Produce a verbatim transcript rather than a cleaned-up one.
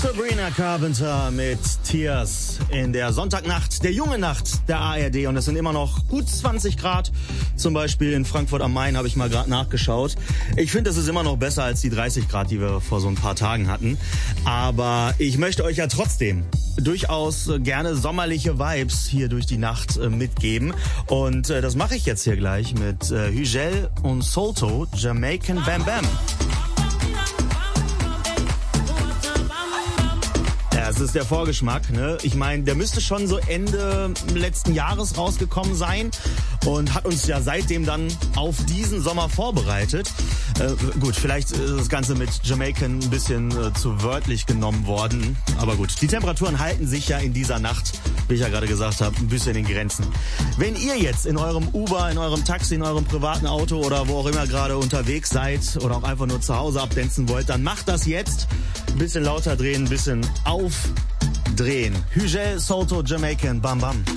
Sabrina Carpenter mit Tears in der Sonntagnacht, der junge Nacht der A R D. Und es sind immer noch gut zwanzig Grad. Zum Beispiel in Frankfurt am Main habe ich mal gerade nachgeschaut. Ich finde, das ist immer noch besser als die dreißig Grad, die wir vor so ein paar Tagen hatten. Aber ich möchte euch ja trotzdem durchaus gerne sommerliche Vibes hier durch die Nacht äh, mitgeben. Und äh, das mache ich jetzt hier gleich mit äh, Hügel und Solto, Jamaican Bam Bam. Das ist der Vorgeschmack, ne? Ich meine, der müsste schon so Ende letzten Jahres rausgekommen sein und hat uns ja seitdem dann auf diesen Sommer vorbereitet. Äh, gut, vielleicht ist das Ganze mit Jamaican ein bisschen äh, zu wörtlich genommen worden. Aber gut, die Temperaturen halten sich ja in dieser Nacht, wie ich ja gerade gesagt habe, ein bisschen in Grenzen. Wenn ihr jetzt in eurem Uber, in eurem Taxi, in eurem privaten Auto oder wo auch immer gerade unterwegs seid oder auch einfach nur zu Hause abdancen wollt, dann macht das jetzt. Ein bisschen lauter drehen, ein bisschen aufdrehen. Hügel, Solto, Jamaican, Bam Bam.